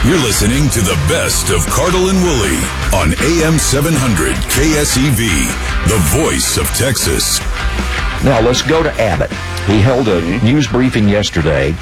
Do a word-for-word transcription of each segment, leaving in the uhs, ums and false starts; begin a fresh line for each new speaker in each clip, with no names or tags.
You're listening to the best of Cardle and Woolley on A M seven hundred K S E V, the voice of Texas.
Now let's go to Abbott. He held a news briefing yesterday,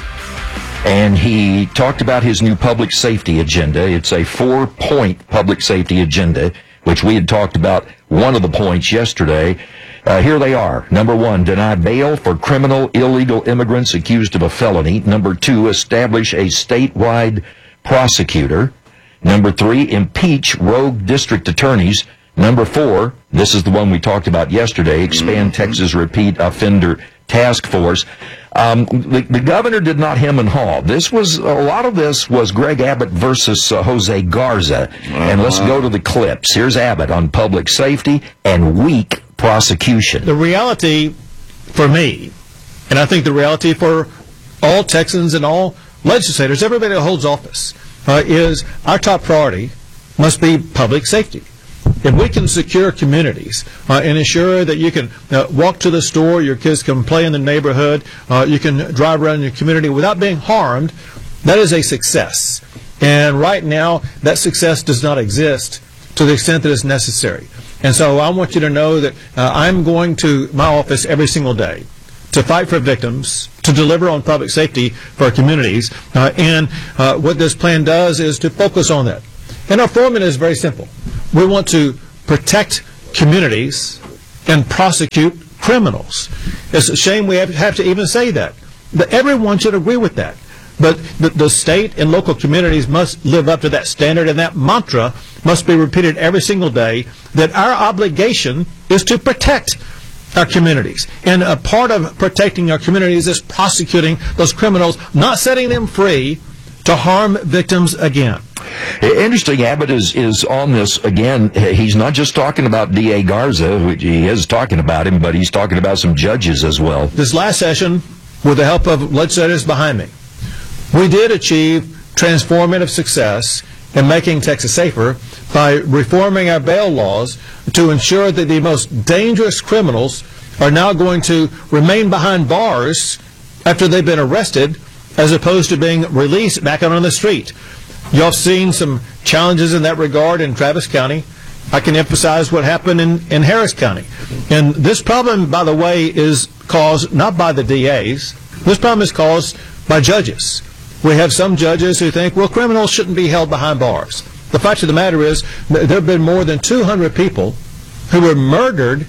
and he talked about his new public safety agenda. It's a four-point public safety agenda, which we had talked about one of the points yesterday. Uh, here they are. Number one, deny bail for criminal illegal immigrants accused of a felony. Number two, establish a statewide prosecutor. Number three, impeach rogue district attorneys. Number four, this is the one we talked about yesterday, expand mm-hmm. Texas Repeat Offender Task Force. Um, the, the governor did not hem and haw. This was, a lot of this was Greg Abbott versus uh, Jose Garza. Uh-huh. And let's go to the clips. Here's Abbott on public safety and weak prosecution.
The reality for me, and I think the reality for all Texans and all legislators, everybody that holds office, uh, is our top priority must be public safety. If we can secure communities uh, and ensure that you can uh, walk to the store, your kids can play in the neighborhood, uh, you can drive around your community without being harmed, that is a success. And right now, that success does not exist to the extent that is necessary. And so I want you to know that uh, I'm going to my office every single day to fight for victims, to deliver on public safety for our communities. Uh, and uh, what this plan does is to focus on that. And our formula is very simple. We want to protect communities and prosecute criminals. It's a shame we have, have to even say that. But everyone should agree with that. But the, the state and local communities must live up to that standard, and that mantra must be repeated every single day, that our obligation is to protect our communities. And a part of protecting our communities is prosecuting those criminals, not setting them free to harm victims again.
Interesting, Abbott is, is on this again. He's not just talking about D A Garza, which he is talking about him, but he's talking about some judges as well.
This last session, with the help of legislators behind me, we did achieve transformative success in making Texas safer by reforming our bail laws to ensure that the most dangerous criminals are now going to remain behind bars after they've been arrested, as opposed to being released back out on the street. Y'all have seen some challenges in that regard in Travis County. I can emphasize what happened in, in Harris County. And this problem, by the way, is caused not by the D As. This problem is caused by judges. We have some judges who think, well, criminals shouldn't be held behind bars. The fact of the matter is, there have been more than two hundred people who were murdered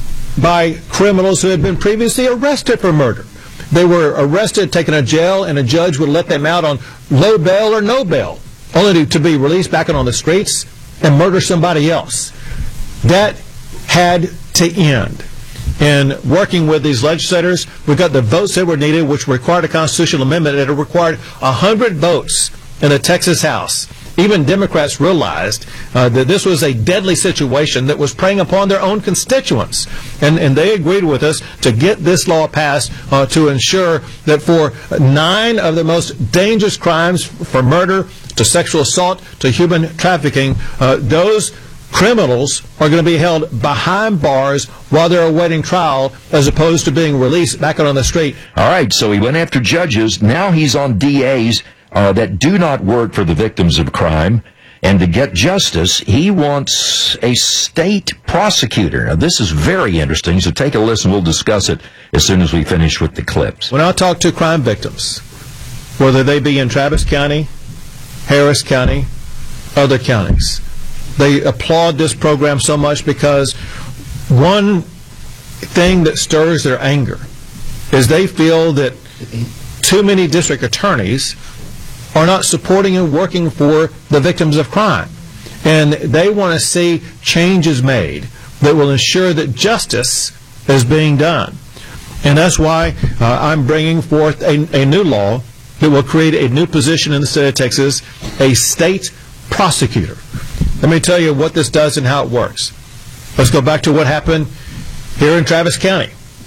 by criminals who had been previously arrested for murder. They were arrested, taken to jail, and a judge would let them out on low bail or no bail, only to, to be released back on the streets and murder somebody else. That had to end. In working with these legislators, we got the votes that were needed, which required a constitutional amendment. It required one hundred votes in the Texas House. Even Democrats realized uh, that this was a deadly situation that was preying upon their own constituents. And, and they agreed with us to get this law passed uh, to ensure that for nine of the most dangerous crimes, from murder to sexual assault to human trafficking, uh, those criminals are going to be held behind bars while they're awaiting trial, as opposed to being released back out on the street.
All right, so he went after judges. Now he's on D As uh, that do not work for the victims of crime. And to get justice, he wants a state prosecutor. Now, this is very interesting, so take a listen. We'll discuss it as soon as we finish with the clips.
When I talk to crime victims, whether they be in Travis County, Harris County, other counties, they applaud this program so much because one thing that stirs their anger is they feel that too many district attorneys are not supporting and working for the victims of crime. And they want to see changes made that will ensure that justice is being done. And that's why uh, I'm bringing forth a, a new law that will create a new position in the state of Texas, a state prosecutor. Let me tell you what this does and how it works. Let's go back to what happened here in Travis County.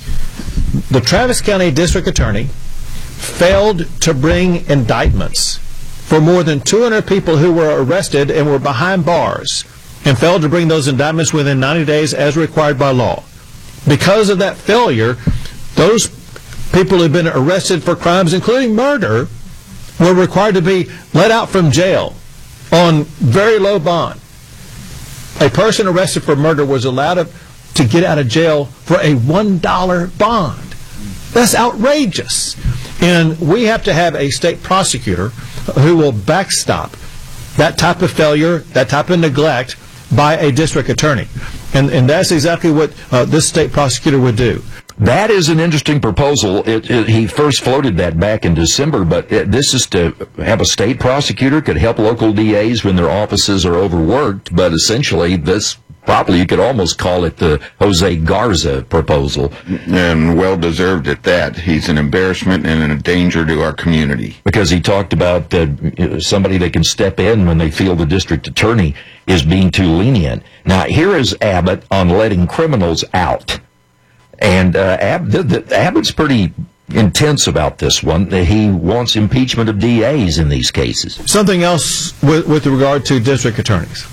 The Travis County District Attorney failed to bring indictments for more than two hundred people who were arrested and were behind bars, and failed to bring those indictments within ninety days as required by law. Because of that failure, those people who have been arrested for crimes including murder were required to be let out from jail on very low bond. A person arrested for murder was allowed to, to get out of jail for a one dollar bond. That's outrageous. And we have to have a state prosecutor who will backstop that type of failure, that type of neglect by a district attorney. And, and that's exactly what uh, this state prosecutor would do.
That is an interesting proposal. It, it, he first floated that back in December, but it, this is to have a state prosecutor could help local D As when their offices are overworked, but essentially this probably you could almost call it the Jose Garza proposal.
And well-deserved at that. He's an embarrassment and a danger to our community.
Because he talked about uh, somebody that can step in when they feel the district attorney is being too lenient. Now, here is Abbott on letting criminals out. And uh, Ab- the, the, Abbott's pretty intense about this one. He wants impeachment of D As in these cases.
Something else with, with regard to district attorneys.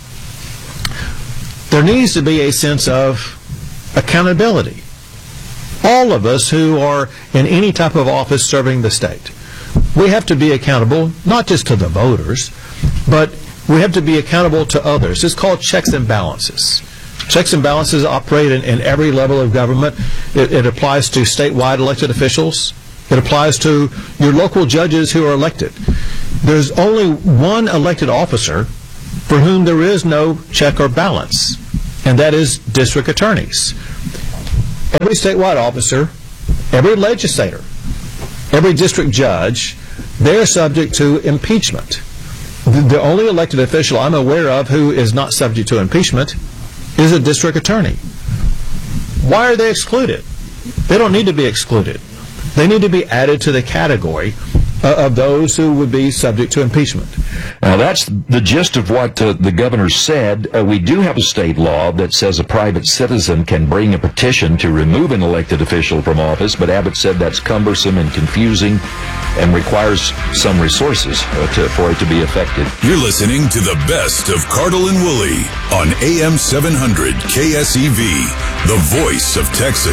There needs to be a sense of accountability. All of us who are in any type of office serving the state, we have to be accountable not just to the voters, but we have to be accountable to others. It's called checks and balances. Checks and balances operate in, in every level of government. It, it applies to statewide elected officials. It applies to your local judges who are elected. There's only one elected officer for whom there is no check or balance, and that is district attorneys. Every statewide officer, every legislator, every district judge, they're subject to impeachment. The only elected official I'm aware of who is not subject to impeachment is a district attorney. Why are they excluded? They don't need to be excluded. They need to be added to the category uh, of those who would be subject to impeachment.
Now, that's the gist of what uh, the governor said. Uh, we do have a state law that says a private citizen can bring a petition to remove an elected official from office, but Abbott said that's cumbersome and confusing and requires some resources uh, to, for it to be effective.
You're listening to the best of Cardle and Woolley on A M seven hundred K S E V, the voice of Texas.